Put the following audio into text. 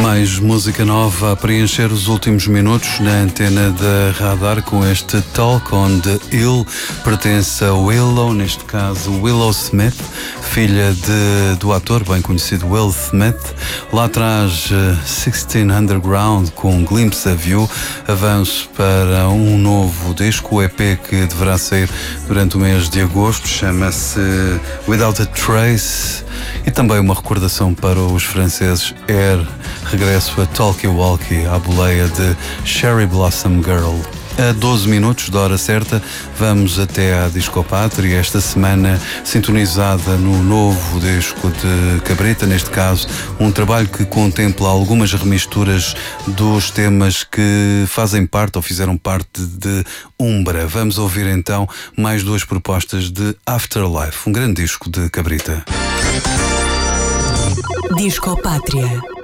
Mais música nova a preencher os últimos minutos na antena da Radar com este Talk on the Hill. Pertence a Willow, neste caso Willow Smith, filha do ator bem conhecido Will Smith. Lá atrás 16 Underground com Glimpse of You. Avanço para um novo disco, o EP que deverá sair durante o mês de agosto, chama-se Without a Trace. E também uma recordação para os franceses Air, regresso a Talkie Walkie, à boleia de Cherry Blossom Girl. A 12 minutos da hora certa, vamos até à Discopátria, esta semana sintonizada no novo disco de Cabrita, neste caso um trabalho que contempla algumas remisturas dos temas que fazem parte ou fizeram parte de Umbra. Vamos ouvir então mais duas propostas de Afterlife, um grande disco de Cabrita. Discopátria.